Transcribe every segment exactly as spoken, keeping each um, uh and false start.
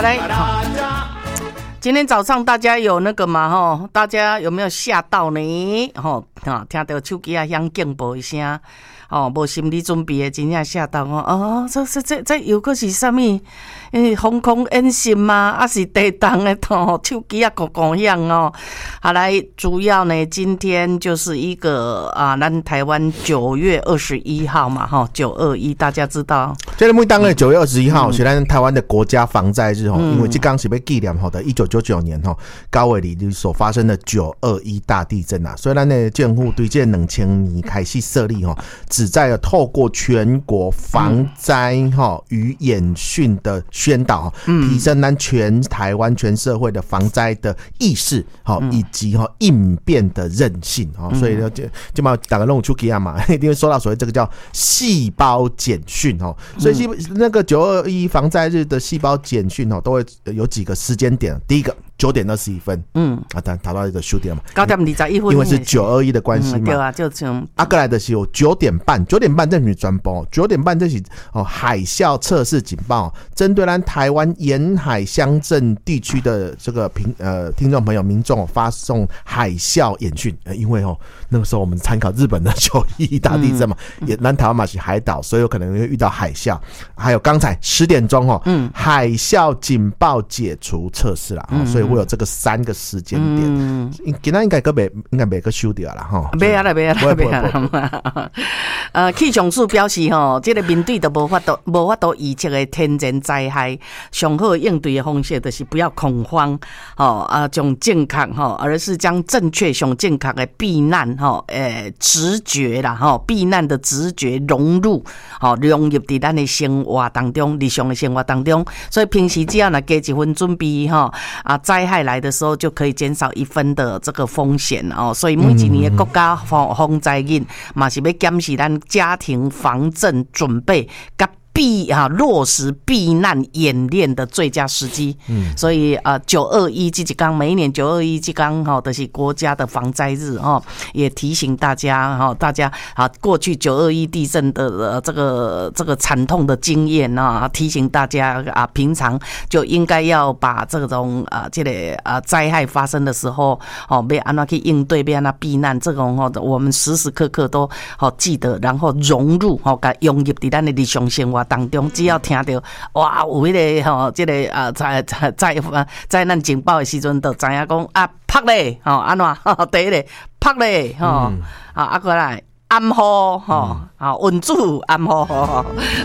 来，今天早上大家有那个嘛吼？大家有没有吓到呢？吼，啊，听到手机啊响警报一声，哦，无心理准备的，真正吓到我。哦，这这这这又个是啥物？诶，防空演习吗？还是地动的吼？手机啊，咕咕响哦。好，来，主要呢，今天就是一个啊，咱台湾九月二十一号嘛，哈，九二一，大家知道。 这个每当的九月二十一号是咱台湾的国家防灾日吼，嗯、因为这刚是被纪念吼的，一九九九年吼高纬里所发生的九二一大地震啊，所以咱的政府对这两千年开始设立吼，旨在透过全国防灾吼与演训的宣导，嗯、提升咱全台湾全社会的防灾的意识，好、嗯、以及哈应变的韧性，嗯、所以就就嘛大家弄出去啊嘛，一定会说到所谓这个叫细胞简讯哦。所以那个九二一防灾日的细胞简讯哦，都会有几个时间点。第一个九点二十一分，嗯啊，达达到一个修点嘛， 九点二十一分， 因为是九二一的关系嘛，嗯、 对啊，就像阿过来的是有九点半，九点半这是转播，九点半这是哦海啸测试警报，针对咱台湾沿海乡镇地区的这个平呃听众朋友民众发送海啸演训，呃，因为哦那个时候我们参考日本的九一一大地震嘛，嗯、也咱台湾嘛是海岛，所以有可能会遇到海啸。还有刚才十点钟哦，嗯，海啸警报解除测试啦，嗯、所以会有这个三个时间点。嗯，今天应该个没应该没个修掉了哈， 没啊啦没啊啦没啊啦。呃，气象署表示吼，这个面对的无法度无法度预测的天然灾害，上好应对的方式就是不要恐慌，吼啊，将正确吼，而是将正确上正确的避难吼，诶直觉啦吼，避难的直觉融入吼融入伫咱的生活当中，日常的生活当中，所以平时只要呢加一分准备吼，啊灾害来的时候就可以减少一分的这个风险哦。所以每一年的国家防防灾日嘛是要检视咱家庭防震准备甲避啊落实避难演练的最佳时机，嗯，所以呃九二一这一天，每一年九二一这天哈，都是国家的防灾日哈，也提醒大家哈，大家啊过去九二一地震的呃这个这个惨痛的经验啊，提醒大家啊，平常就应该要把这种啊这个啊灾害发生的时候，哦，要安怎去应对，要安怎避难，这种哦，我们时时刻刻都好记得，然后融入好，甲融入伫咱的日常生活当中，只要听到哇有迄个吼，即个啊在在在灾难警报的时阵，就知影讲啊拍咧吼，安怎第一个拍咧吼，啊啊过来暗号吼，啊稳住暗号吼，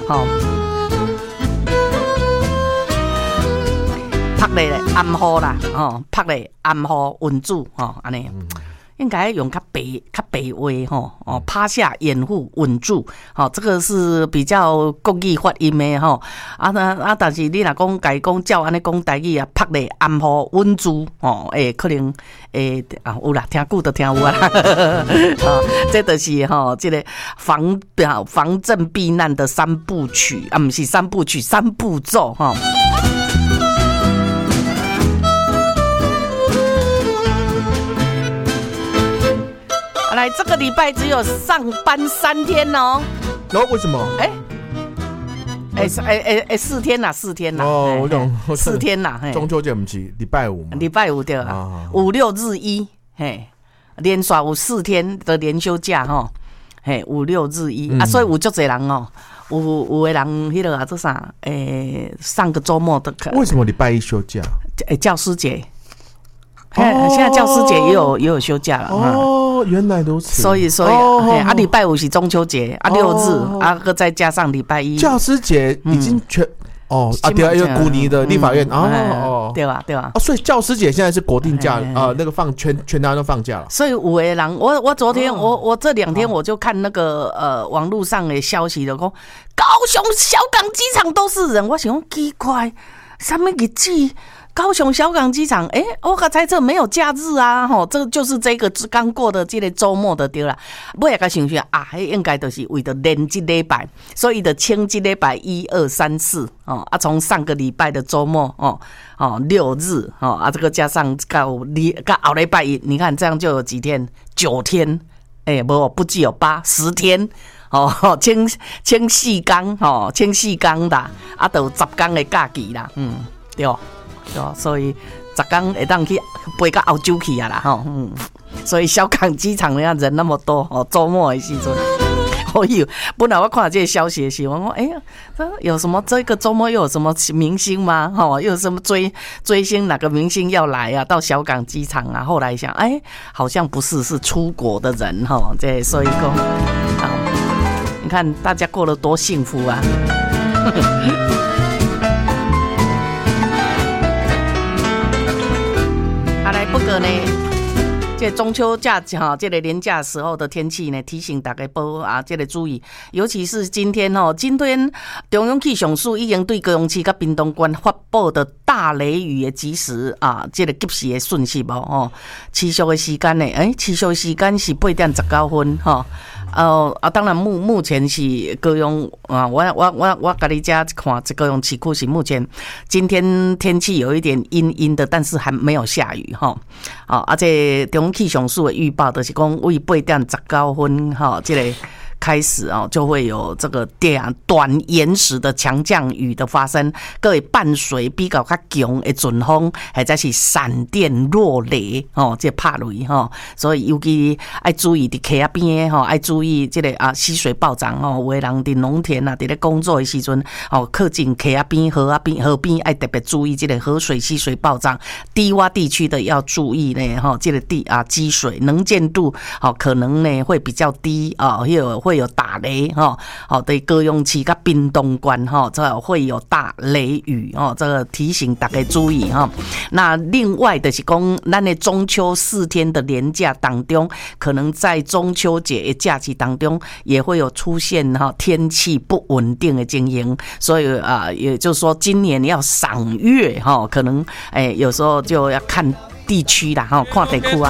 拍咧暗号啦，吼拍咧暗号稳住吼，安尼。应该用较北较北话吼哦，趴下掩护稳住，好、哦，这个是比较国语发音的吼啊啊！但是你若讲家讲照安尼讲台语啊，拍咧暗号稳住哦，诶、欸，可能诶、欸、啊有啦，听久就听有啦，啊，这就是吼、哦，这个防防震避难的三部曲啊，不是三部曲，三步骤哈。哦来，这个礼拜只有上班三天哦。 哦，为什么？哎、 欸，哎、欸，哎哎哎，四天啦，四天啦。 哦，我懂， 四天啦。 中秋节不是礼拜五吗？ 礼拜五对啦、啊，五六日一，嘿，连续有四天的连休假吼，嘿，五六日一、嗯、啊，所以有足侪人哦，有有的人迄个啊，做啥？诶、欸，上个周末的课。 为什么礼拜一休假？ 诶、欸，教师节。哦、现在教师节也有也有休假了哦，原来如此。 所以所以、哦、啊，礼拜五是中秋节啊，六日、哦、啊，再加上礼拜一， 教师节已经全、嗯、哦啊，对啊，因为古尼的立法院、嗯、哦、嗯、哦， 对吧对吧、 哦，所以教师节现在是国定假啊、呃，那个放全全台湾都放假了。 所以有的人，我我昨天、哦、我我这两天我就看那个呃网络上的消息了，说高雄小港机场都是人，我想说奇怪，什么日子？高雄小港机场，哎、欸，我刚才这没有假日啊，吼，这就是这个刚过的这个周末的对啦。我也个想想啊，应该都是为了连这礼拜，所以的清这礼拜一二三四哦啊，从上个礼拜的周末哦哦六日哦啊，这个加上到礼到后礼拜一，你看这样就有几天？九天，哎、欸，不不只有八十天。哦，清清四天，哦，清四天啦，啊，都有十天的假期啦，嗯。 对对，所以十天会当去飞到澳洲去啊啦吼，嗯，所以小港机场那人那么多哦，周末的时阵。我有，本来我看这个消息的时候，我说：“哎呀，有什么这个周末又有什么明星吗？哈，又有什么追追星哪个明星要来啊？到小港机场啊？”后来想，哎，好像不是，是出国的人哈。这所以说，好，你看大家过得多幸福啊！好来，不过呢。这中秋假哈，这个连假时候的天气呢，提醒大家要啊，这个注意，尤其是今天哦，今天中央气象署已经对高雄市甲屏东县发布的大雷雨的及时啊，这个及时的讯息无哦，持续的时间呢，诶，持续的时间是八点十九分哈。哦啊，当然目目前是高雄啊，我我我我跟你家看这高雄市区是目前今天天气有一点阴阴的，但是还没有下雨哈。哦，而且中央气象署的预报就是讲，为八点十九分哈，这个。开始哦，就会有这个短延时的强降雨的发生，各位伴随比较较强的阵风，或者是闪电落雷哦，这拍雷哈，所以尤其爱注意伫溪仔边吼，爱注意这个啊溪水暴涨哦，有的人伫农田啊，伫咧工作的时阵哦，靠近溪仔边、河仔边、河边爱特别注意这个河水、溪水暴涨，低洼地区的要注意呢哈，这个地啊积水能见度哦可能呢会比较低啊，有会有打雷哈，好对高雄市跟屏东县哈，这会有大雷雨哦，这个提醒大家注意哈。那另外的是讲，咱的中秋四天的连假当中，可能在中秋节的假期当中，也会有出现哈天气不稳定的情形，所以啊，也就是说今年要赏月哈，可能哎有时候就要看地区啦哈，看地区啊。